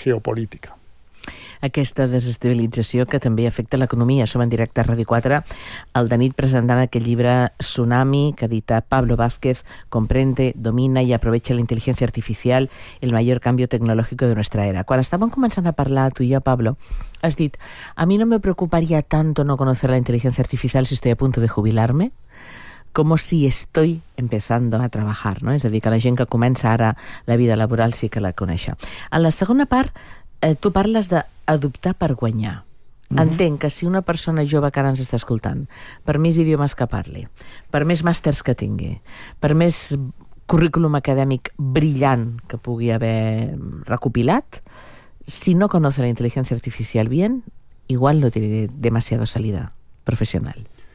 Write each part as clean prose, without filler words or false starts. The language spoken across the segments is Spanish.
geopolítica. Aquesta desestabilització que també afecta l'economia. Som en directe a Ràdio 4, al de nit presentant aquell llibre Tsunami que edita Pablo Vázquez, Comprende, domina y aprovecha la inteligencia artificial, el mayor cambio tecnológico de nuestra era. Quan estàvem començant a parlar, tu i jo, Pablo, has dit, a mí no me preocuparía tanto no conocer la inteligencia artificial si estoy a punto de jubilarme, como si estoy empezando a trabajar, no? És a dir, que la gent que comença ara la vida laboral sí que la coneix. En la segona part, tu parles d'adoptar per guanyar. Entenc que si una persona jove que ara ens està escoltant, per més idiomes que parli, per més màsters que tingui, per més currículum acadèmic brillant que pugui haver recopilat, si no conoce la inteligencia artificial bien, igual no tiene demasiado salida profesional.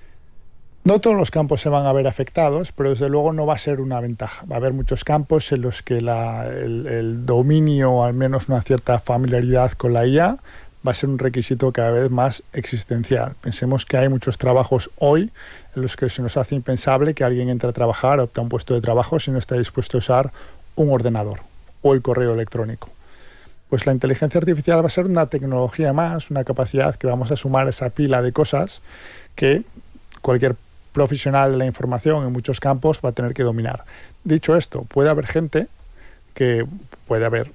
No todos los campos se van a ver afectados, pero desde luego no va a ser una ventaja. Va a haber muchos campos en los que el dominio, o al menos una cierta familiaridad con la IA, va a ser un requisito cada vez más existencial. Pensemos que hay muchos trabajos hoy en los que se nos hace impensable que alguien entre a trabajar, opta un puesto de trabajo si no está dispuesto a usar un ordenador o el correo electrónico. Pues la inteligencia artificial va a ser una tecnología más, una capacidad que vamos a sumar a esa pila de cosas que cualquier profesional de la información en muchos campos va a tener que dominar. Dicho esto, puede haber gente que puede haber,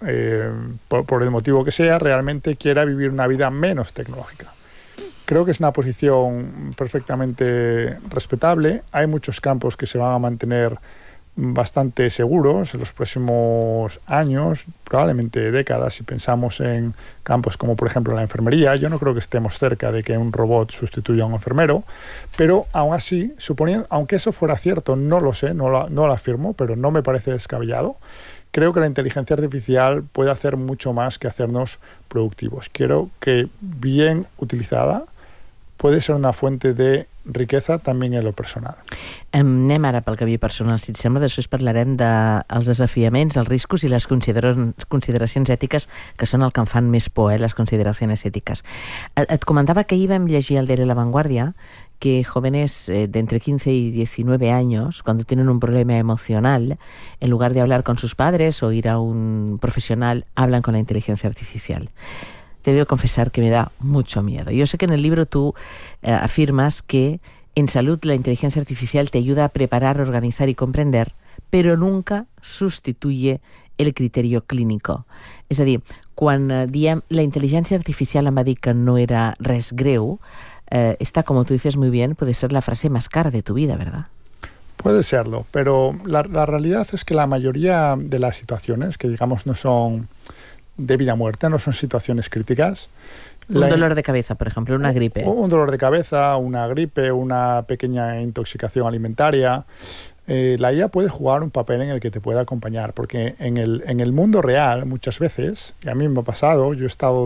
por el motivo que sea, realmente quiera vivir una vida menos tecnológica. Creo que es una posición perfectamente respetable. Hay muchos campos que se van a mantener bastante seguros en los próximos años, probablemente décadas. Si pensamos en campos como por ejemplo la enfermería, yo no creo que estemos cerca de que un robot sustituya a un enfermero, pero aún así, suponiendo, aunque eso fuera cierto, no lo sé, no lo afirmo, pero no me parece descabellado. Creo que la inteligencia artificial puede hacer mucho más que hacernos productivos. Creo que bien utilizada puede ser una fuente de riquesa també en lo personal. Anem ara pel camí personal, si et sembla. Després parlarem dels desafiaments, els riscos i les consideracions ètiques, que són el que em fan més por, les consideracions ètiques. Et comentava que ahir vam llegir al diario La Vanguardia que jóvenes de entre 15 y 19 años, cuando tienen un problema emocional, en lugar de hablar con sus padres o ir a un profesional, hablan con la inteligencia artificial. Te debo confesar que me da mucho miedo. Yo sé que en el libro tú afirmas que en salud la inteligencia artificial te ayuda a preparar, organizar y comprender, pero nunca sustituye el criterio clínico. És a dir, quan diem la inteligencia artificial em va dir que no era res greu, esta, como tú dices muy bien, puede ser la frase más cara de tu vida, ¿verdad? Puede serlo, pero la realidad es que la mayoría de las situaciones, que digamos no son de vida o muerte, no son situaciones críticas. Un dolor de cabeza, por ejemplo, una gripe. Un dolor de cabeza, una gripe, una pequeña intoxicación alimentaria. La IA puede jugar un papel en el que te puede acompañar, porque en el mundo real muchas veces, y a mí me ha pasado, yo he estado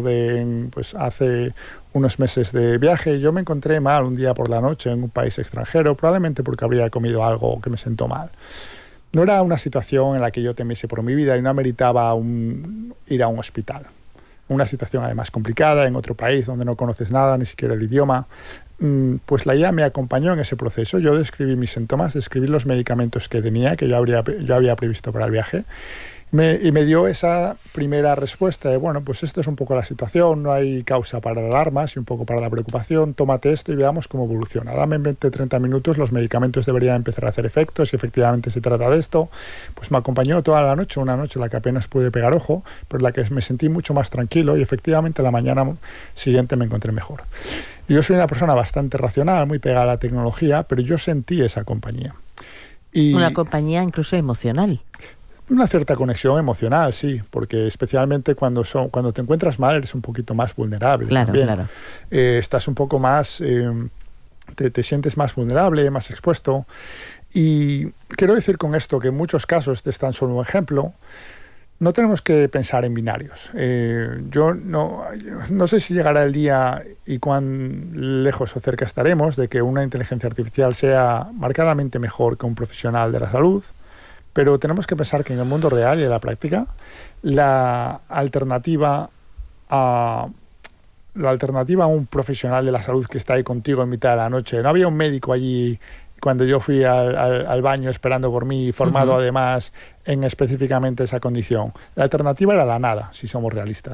hace unos meses de viaje, yo me encontré mal un día por la noche en un país extranjero, probablemente porque habría comido algo que me sentó mal. No era una situación en la que yo temiese por mi vida y no ameritaba ir a un hospital. Una situación además complicada en otro país donde no conoces nada, ni siquiera el idioma. Pues la IA me acompañó en ese proceso. Yo describí mis síntomas, describí los medicamentos que tenía, que yo había previsto para el viaje. Y me dio esa primera respuesta de, bueno, pues esto es un poco la situación, no hay causa para la alarma, y un poco para la preocupación, tómate esto y veamos cómo evoluciona. Dame en 20-30 minutos, los medicamentos deberían empezar a hacer efecto, si efectivamente se trata de esto. Pues me acompañó toda la noche, una noche en la que apenas pude pegar ojo, pero en la que me sentí mucho más tranquilo y efectivamente la mañana siguiente me encontré mejor. Y yo soy una persona bastante racional, muy pegada a la tecnología, pero yo sentí esa compañía. Una compañía incluso emocional. Una cierta conexión emocional, sí, porque especialmente cuando te encuentras mal eres un poquito más vulnerable. Claro, también. Claro. Estás un poco más, te sientes más vulnerable, más expuesto. Y quiero decir con esto que en muchos casos, este es tan solo un ejemplo, no tenemos que pensar en binarios. Yo no sé si llegará el día y cuán lejos o cerca estaremos de que una inteligencia artificial sea marcadamente mejor que un profesional de la salud, pero tenemos que pensar que en el mundo real y en la práctica la alternativa a un profesional de la salud que está ahí contigo en mitad de la noche. No había un médico allí cuando yo fui al baño esperando por mí, formado además en específicamente esa condición. La alternativa era la nada, si somos realistas.